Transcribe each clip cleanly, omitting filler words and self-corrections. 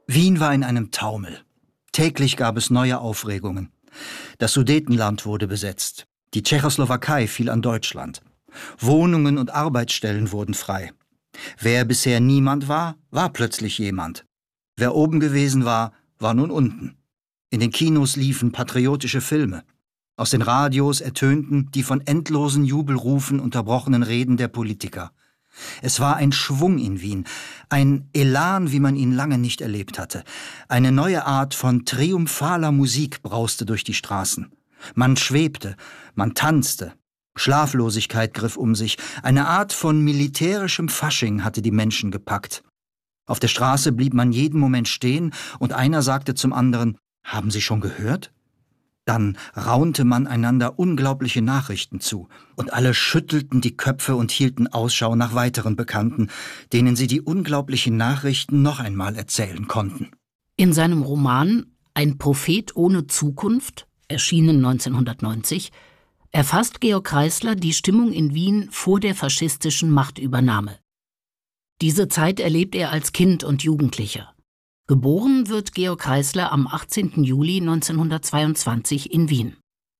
Wien war in einem Taumel. Täglich gab es neue Aufregungen. Das Sudetenland wurde besetzt. Die Tschechoslowakei fiel an Deutschland. Wohnungen und Arbeitsstellen wurden frei. Wer bisher niemand war, war plötzlich jemand. Wer oben gewesen war, war nun unten. In den Kinos liefen patriotische Filme. Aus den Radios ertönten die von endlosen Jubelrufen unterbrochenen Reden der Politiker. Es war ein Schwung in Wien, ein Elan, wie man ihn lange nicht erlebt hatte. Eine neue Art von triumphaler Musik brauste durch die Straßen. Man schwebte, man tanzte. Schlaflosigkeit griff um sich. Eine Art von militärischem Fasching hatte die Menschen gepackt. Auf der Straße blieb man jeden Moment stehen und einer sagte zum anderen: »Haben Sie schon gehört?« Dann raunte man einander unglaubliche Nachrichten zu, und alle schüttelten die Köpfe und hielten Ausschau nach weiteren Bekannten, denen sie die unglaublichen Nachrichten noch einmal erzählen konnten. In seinem Roman »Ein Prophet ohne Zukunft«, erschienen 1990, erfasst Georg Kreisler die Stimmung in Wien vor der faschistischen Machtübernahme. Diese Zeit erlebt er als Kind und Jugendlicher. Geboren wird Georg Kreisler am 18. Juli 1922 in Wien.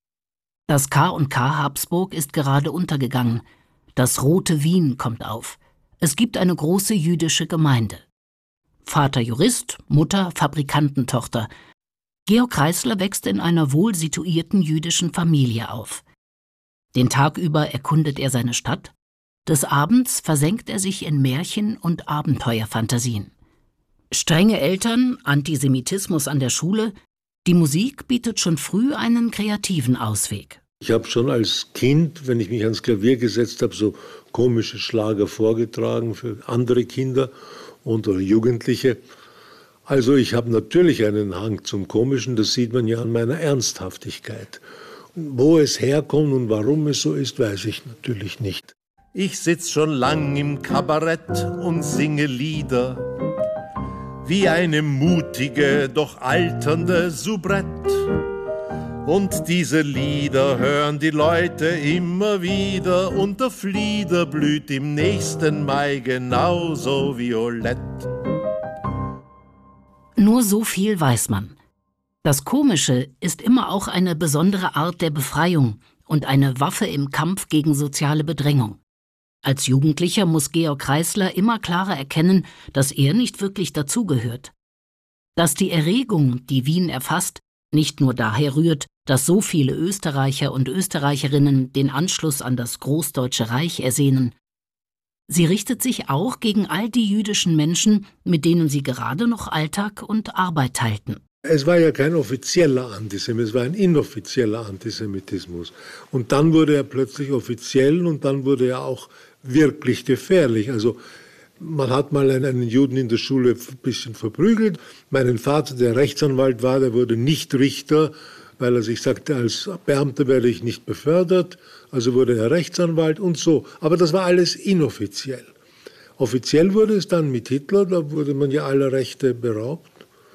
Das K&K Habsburg ist gerade untergegangen. Das Rote Wien kommt auf. Es gibt eine große jüdische Gemeinde. Vater Jurist, Mutter Fabrikantentochter. Georg Kreisler wächst in einer wohl situierten jüdischen Familie auf. Den Tag über erkundet er seine Stadt. Des Abends versenkt er sich in Märchen und Abenteuerfantasien. Strenge Eltern, Antisemitismus an der Schule, die Musik bietet schon früh einen kreativen Ausweg. Ich habe schon als Kind, wenn ich mich ans Klavier gesetzt habe, so komische Schlager vorgetragen für andere Kinder und oder Jugendliche. Also ich habe natürlich einen Hang zum Komischen, das sieht man ja an meiner Ernsthaftigkeit. Wo es herkommt und warum es so ist, weiß ich natürlich nicht. Ich sitz schon lang im Kabarett und singe Lieder, wie eine mutige, doch alternde Soubrette. Und diese Lieder hören die Leute immer wieder, und der Flieder blüht im nächsten Mai genauso violett. Nur so viel weiß man. Das Komische ist immer auch eine besondere Art der Befreiung und eine Waffe im Kampf gegen soziale Bedrängung. Als Jugendlicher muss Georg Kreisler immer klarer erkennen, dass er nicht wirklich dazugehört. Dass die Erregung, die Wien erfasst, nicht nur daher rührt, dass so viele Österreicher und Österreicherinnen den Anschluss an das Großdeutsche Reich ersehnen. Sie richtet sich auch gegen all die jüdischen Menschen, mit denen sie gerade noch Alltag und Arbeit teilten. Es war ja kein offizieller Antisemitismus, es war ein inoffizieller Antisemitismus. Und dann wurde er plötzlich offiziell und dann wurde er auch wirklich gefährlich. Also man hat mal einen Juden in der Schule ein bisschen verprügelt. Meinen Vater, der Rechtsanwalt war, der wurde nicht Richter, weil er sich sagte, als Beamter werde ich nicht befördert. Also wurde er Rechtsanwalt und so. Aber das war alles inoffiziell. Offiziell wurde es dann mit Hitler, da wurde man ja aller Rechte beraubt.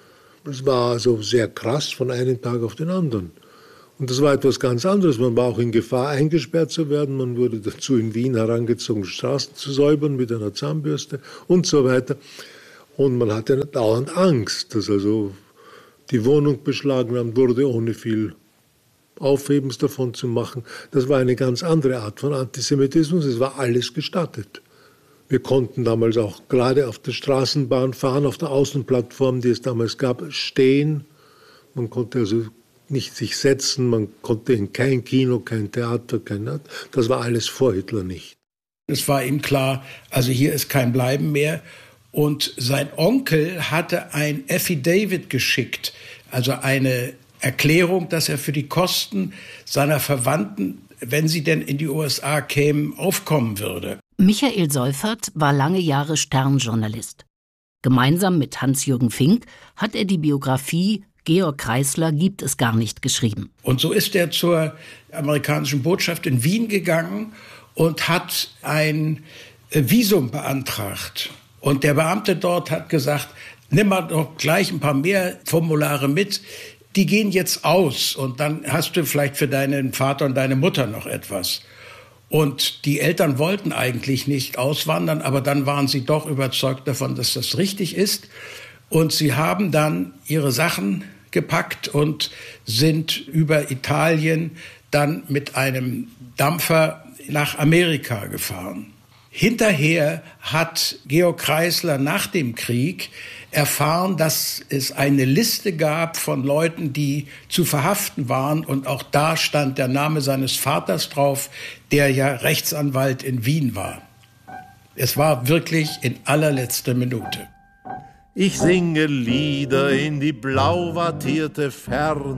Es war also sehr krass von einem Tag auf den anderen. Und das war etwas ganz anderes. Man war auch in Gefahr, eingesperrt zu werden. Man wurde dazu in Wien herangezogen, Straßen zu säubern mit einer Zahnbürste und so weiter. Und man hatte dauernd Angst, dass also die Wohnung beschlagnahmt wurde, ohne viel Aufhebens davon zu machen. Das war eine ganz andere Art von Antisemitismus. Es war alles gestattet. Wir konnten damals auch gerade auf der Straßenbahn fahren, auf der Außenplattform, die es damals gab, stehen. Man konnte also nicht sich setzen, man konnte in kein Kino, kein Theater, das war alles vor Hitler nicht. Es war ihm klar, also hier ist kein Bleiben mehr. Und sein Onkel hatte ein Affidavit geschickt, also eine Erklärung, dass er für die Kosten seiner Verwandten, wenn sie denn in die USA kämen, aufkommen würde. Michael Seufert war lange Jahre Sternjournalist. Gemeinsam mit Hans-Jürgen Fink hat er die Biografie Georg Kreisler gibt es gar nicht geschrieben. Und so ist er zur amerikanischen Botschaft in Wien gegangen und hat ein Visum beantragt. Und der Beamte dort hat gesagt, nimm mal doch gleich ein paar mehr Formulare mit, die gehen jetzt aus und dann hast du vielleicht für deinen Vater und deine Mutter noch etwas. Und die Eltern wollten eigentlich nicht auswandern, aber dann waren sie doch überzeugt davon, dass das richtig ist. Und sie haben dann ihre Sachen gepackt und sind über Italien dann mit einem Dampfer nach Amerika gefahren. Hinterher hat Georg Kreisler nach dem Krieg erfahren, dass es eine Liste gab von Leuten, die zu verhaften waren. Und auch da stand der Name seines Vaters drauf, der ja Rechtsanwalt in Wien war. Es war wirklich in allerletzter Minute. Ich singe Lieder in die blau wattierte Ferne.